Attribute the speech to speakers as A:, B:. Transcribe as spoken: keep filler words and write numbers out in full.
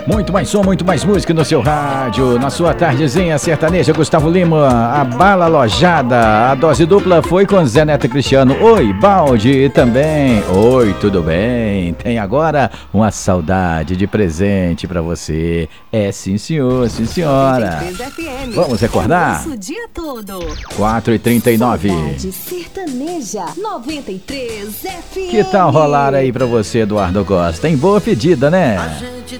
A: Muito mais som, muito mais música no seu rádio. Na sua tardezinha sertaneja, Gustavo Lima, a bala alojada. A dose dupla foi com Zé Neto e Cristiano. Oi, Balde também. Oi, tudo bem? Tem agora uma saudade de presente pra você. É sim, senhor, sim, senhora. Vamos recordar?
B: O dia todo.
A: quatro e trinta e nove.
B: Saudade sertaneja noventa e três F M.
A: Que tal rolar aí pra você, Eduardo Costa? Tem boa pedida, né?